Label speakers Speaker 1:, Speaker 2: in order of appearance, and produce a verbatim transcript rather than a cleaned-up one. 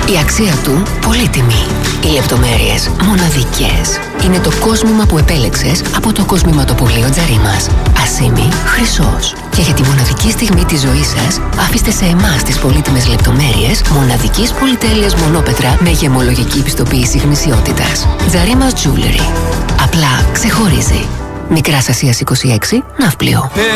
Speaker 1: Η αξία του πολύτιμη. Οι λεπτομέρειες μοναδικές. Είναι το κόσμημα που επέλεξες από το κοσμηματοπωλείο Τζαρίμας. Ασίμι χρυσός. Και για τη μοναδική στιγμή της ζωής σας, αφήστε σε εμάς τις πολύτιμες λεπτομέρειες μοναδικής πολυτέλειας μονόπετρα με γεμολογική πιστοποίηση γνησιότητας. Τζαρίμας Jewelry. Απλά ξεχωρίζει. Μικράς Ασίας είκοσι έξι, Ναύπλιο.